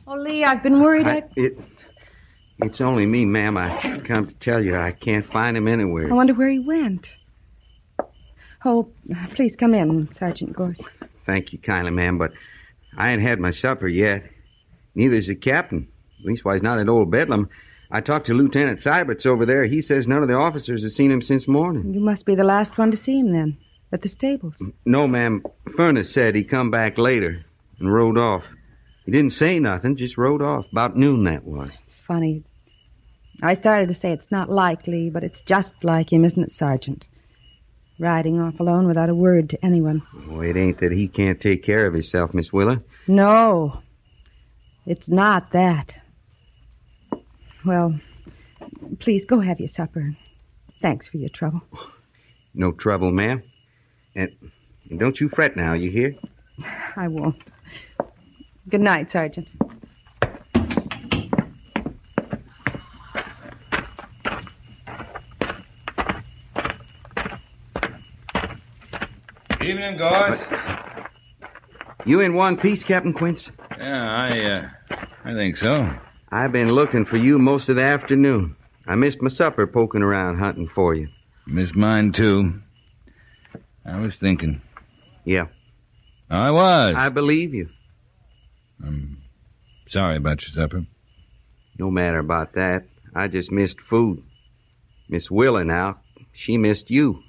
Oh, Lee, I've been worried. It's only me, ma'am. I come to tell you I can't find him anywhere. I wonder where he went. Oh, please come in, Sergeant Gorse. Thank you kindly, ma'am, but I ain't had my supper yet. Neither's the captain. Leastwise, not at Old Bedlam. I talked to Lieutenant Syberts over there. He says none of the officers have seen him since morning. You must be the last one to see him, then, at the stables. No, ma'am. Furnace said he come back later and rode off. He didn't say nothing, just rode off. About noon, that was. Funny. I started to say it's not likely, but it's just like him, isn't it, Sergeant? Riding off alone without a word to anyone. Oh, it ain't that he can't take care of himself, Miss Willa. No, it's not that. Well, please go have your supper. Thanks for your trouble. No trouble, ma'am. And don't you fret now, you hear? I won't. Good night, Sergeant. Evening, Gorse. You in one piece, Captain Quince? Yeah, I think so. I've been looking for you most of the afternoon. I missed my supper poking around hunting for you. Missed mine, too. I was thinking. Yeah. I was. I believe you. I'm sorry about your supper. No matter about that. I just missed food. Miss Willa now, she missed you.